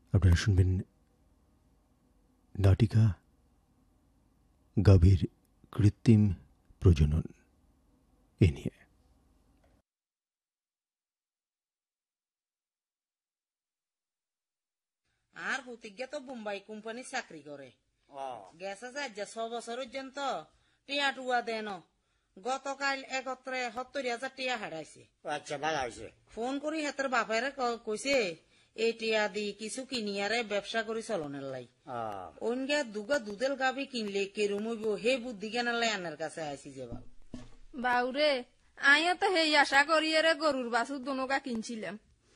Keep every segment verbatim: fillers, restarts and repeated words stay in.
আপনারা শুনবেন নাটিকা গাভীর কৃত্রিম প্রজনন এ নিয়ে। আর প্রতিজ্ঞা তো বোম্বাই কোম্পানি চাকরি করে গেছে যে ছ বছর পর্যন্ত টিয়া টুয়া দেন। গতকাল একত্রে সত্তর হাজার টিয়া হারাইছে। আচ্ছা ভালো হয়েছে। ফোন করি হাতের বাপেরে কইছে এই টিয়া দি কিছু কিনিয়ারে ব্যবসা করি চলনের লাই। অনগা দুগা দুধের গাভি কিনলে কেরম হইব হে বুদ্ধি জ্ঞানের লাই আনার কাছে আইসি যে বাবু। বাউরে আইও তো হেই আশা করিয়ারে গরুর বাছুর দোনোকা কিনছিলাম।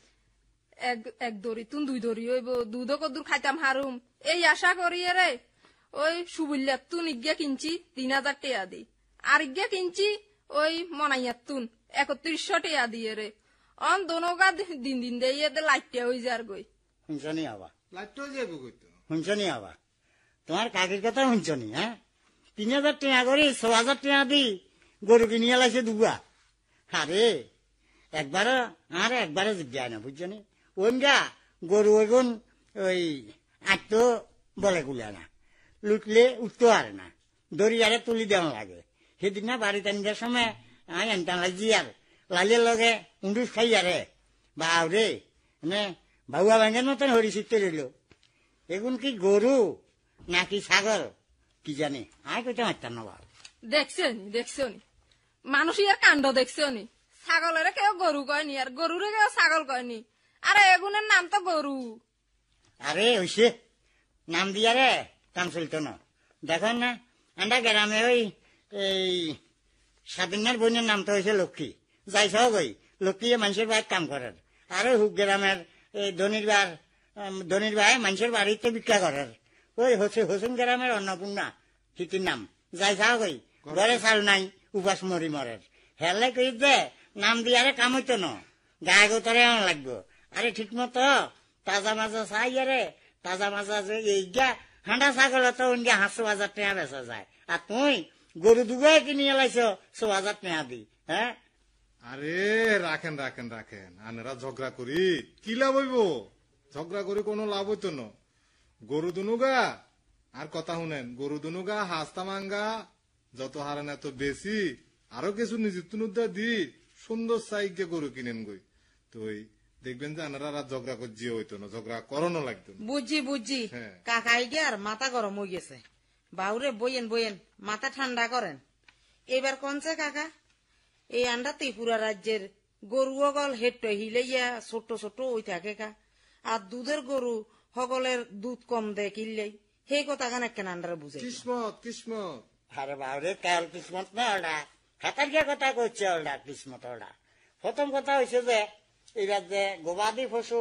এক এক দড়ি তুন দুই দড়ি হইব দুধও কদুর খাইতাম হারুম এই আশা করিয়ারে ওই সুবুল্লার তুন ইজ্ঞা কিনছি তিন হাজার টিয়া দি আর ইজ্ঞা কিনছি ওই মনাইয়ার তুন একত্রিশশো টিয়া দিয়ে রে অন দোনোকা দিন দিন দিয়ে লাইটিয়া হয়ে যার গই। শুনছনি আবার লাইট যাবো কইতো শুনছনি আবার তোমার কাকির কথা শুনছনি? হ্যাঁ তিন হাজার টাকা করে ছ হাজার টাকা দি গরু কিনিয়া লাইছে দুগা। আরে একবার আর একবারে জিজ্ঞাসা না বুঝছনি ওনগা গরু এখন ওই আটতো বলে গুলা না লুটলে উঠতে পারে না দড়িয়ারে তুলি দেওয়া লাগে। সেদিন না বাড়িতে আনবার সময় আই আনতাম লাগছি আর লালির লগে উন্ডুস খাই আরে বাউরে মানে বাবুয়া ভাঙের মতন হরি শিখতে রইল। এখন কি গরু নাকি ছাগল কি জানি আয় কইতে মারতাম না বাবু। দেখছনি দেখছনি মানুষ ইয়ার কাণ্ড দেখছনি ছাগলের কেউ গরু কয়নি আর গরুরে কেউ ছাগল কয়নি। আরে এগুনের নাম তো গরু। আরে হইছে নাম দিয়া রে কাম চলতো না। দেখেন না আমরা গ্রামে ওই এই স্বাধীনার বোনের নাম তো হয়েছে লক্ষ্মী যাই সব ওই লক্ষ্মী মানুষের বাড়ির কাম করার। আরে হুক গ্রামের এই ধনির বার ধনির ভাই মানুষের বাড়িতে ভিক্ষা করার। ওই হচ্ছে হোসেন গ্রামের অন্নপূর্ণা হিতির নাম যাই সব ওই ঘরে চাল নাই উপাস মরি মরের হেলে কই দে নাম দিয়ারে কাম হইতো না গায়ে গোতরে এমন লাগবো। আরে ঠিক মতো তাজা মাজা চাই আরে তাজা মাজা যে এইগা হাঁডা ছাগল তো ওইগা হাঁসশো হাজার টাকা বেচা যায় আর তুই গরু দুগাই কিনে এলাইছ ছ হাজার টাকা দি। হ্যাঁ আরে রাখেন রাখেন রাখেন আনেরা ঝগড়া করি কি লাভ হইব? ঝগড়া করে কোনো লাভ হইতো না। গরু দুনুগা আর কথা শুনেন গরু দুনুগা হাস্তা মাঙ্গা যত হারান এত বেশি আরো কিছু নিজের তুনুদা দি সুন্দর সাইকে গরু কিনেন গই তো দেখবেন যে আনারা রাত ঝগড়া করছি হইতো না ঝগড়া করানো লাগতো না। বুঝছি বুঝছি কাকাই গিয়ার মাথা গরম হয়ে গেছে। বাউরে বইয়েন বইয়েন মাথা ঠান্ডা করেন। এবার কনছে কাকা এই আন্ডা ত্রিপুরা রাজ্যের গরু অগল হেট হিলাইয়া ছোট ছোট ওই থাকে কা আর দুধের গরু সকলের দুধ কম দেয় কিনলেই সেই কথা খান কেন আন্ডারে বুঝে কিসমত কিসমত। আরে বাবরে কেল কিসমত না ওটা খাতার কে কথা করছে ওটা কিসমত ওটা। প্রথম কথা হয়েছে যে এই রাজ্যে গবাদি পশু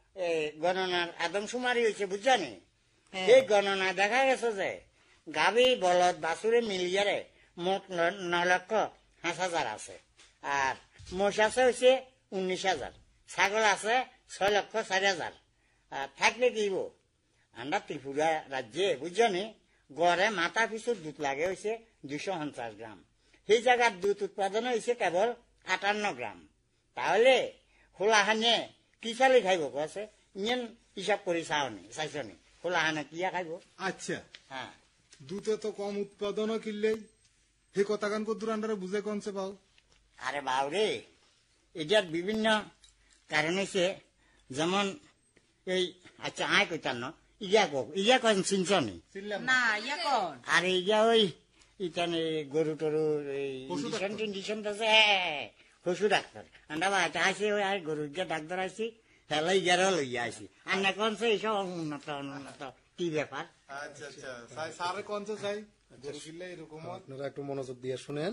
গণনার আদমশুমারি হয়েছে বুঝছানি। এই গণনা দেখা গেছে যে গাভী বলদ বাছুরে মিলিয়ারে মোট ন লক্ষ পাঁচ হাজার আছে আর মোষ আছে হয়েছে উনিশ হাজার ছাগল আছে ছয় লক্ষ চারি হাজার। আর থাকলে কিব আমরা ত্রিপুরা রাজ্যে বুঝছনি গড়ে মাথা পিছু দুধ লাগে হয়েছে দুইশো পঞ্চাশ গ্রাম। সেই জায়গার দুধ উৎপাদন হয়েছে কেবল আটান্ন গ্রাম। তাহলে খোলাহানে কি চালি খাইব কছে ইন হিসাব করে চাওনি চাইছনি খোলাহানে কিয়া খাইব। আচ্ছা হ্যাঁ দুধে তো কম উৎপাদনও কিনলেই সেই কথা গান কদ্দুর আন্ডারে বুঝে কনছে বাউ। আরে বাউরে এটার বিভিন্ন কারণ হয়েছে যেমন এই আচ্ছা আয় কইতার ন ইয়া কক ইয়া কন চিনছনি না ইয়া কন আরে ইয়া ওই ইটানে গরু টরু ইন্ডিশন টিন্ডিশন আছে পশু ডাক্তার আন্ডা বাড়িতে আসি ওই আর গরুর যে ডাক্তার আসি হেলাই গেরো লইয়া আসি আর না কনছে এইসব উন্নত উন্নত কি ব্যাপার। আচ্ছা আচ্ছা সারে কনছে চাই গরু কিনলে এরকম আপনারা একটু মনোযোগ দিয়ে শুনেন।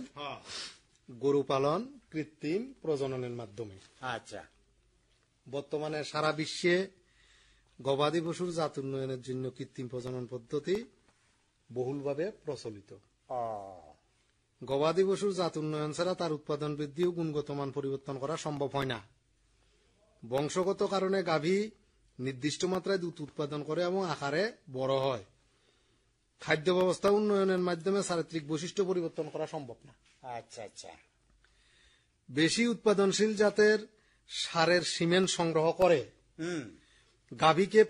গরু পালন কৃত্রিম প্রজননের মাধ্যমে। আচ্ছা বর্তমানে সারা বিশ্বে গবাদি পশুর জাত উন্নয়নের জন্য কৃত্রিম প্রজনন পদ্ধতি বহুলভাবে প্রচলিত। গবাদি পশুর জাত উন্নয়ন ছাড়া তার উৎপাদন বৃদ্ধি ও গুণগত মান পরিবর্তন করা সম্ভব হয় না। বংশগত কারণে গাভী নির্দিষ্ট মাত্রায় দুধ উৎপাদন করে এবং আকারে বড় হয়। খাদ্য ব্যবস্থা উন্নয়নের মাধ্যমে চারিত্রিক বৈশিষ্ট্য পরিবর্তন করা সম্ভব না। আচ্ছা আচ্ছা বেশি উৎপাদনশীল জাতের সারের সিমেন্ট সংগ্রহ করে গাভীকে